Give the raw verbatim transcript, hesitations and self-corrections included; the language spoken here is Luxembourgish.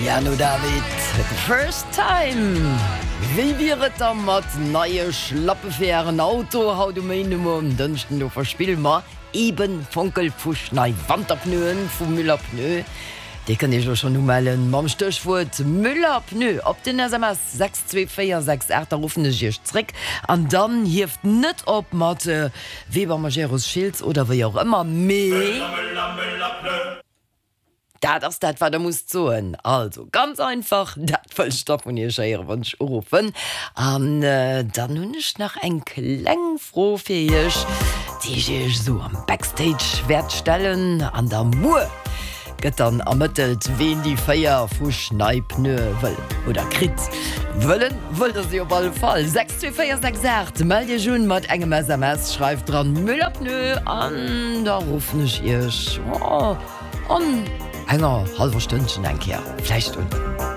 Ja, no David, first time. Wie wäret da mat neue schlappefären Auto haut du Nummer dünchten du verspiel ma eben Funkelfusch nei Wanderpnöen vu Müllerpnö. De kann ich schon numellen Mam Stöchwur Müllerpnö op den S M S sechs zwei vier sechs acht rufen Trick an dann hift net op mat äh, Weber Majeus Schilds oder wie auch immer me. Müller, Müller, Müllerpnö. Da das dat war der muss zoen. Also ganz einfach dat voll Stoff und ihr Wunsch rufen. Und äh, dann hun ich nach ein Klang frohfähig, die ich so am Backstage wertstellen an der Mu. Get dann ermittelt, wen die Feier vu Schneipnö will oder krit. Wollen wollte sie auf alle Fall. sechs zwei vier sechs acht meld dir schon mat engem S M S, schreibt dran Müllerpnö an, da rufen ich ihr. Oh, und enger halber Stündchen ein Kehr. Vielleicht und.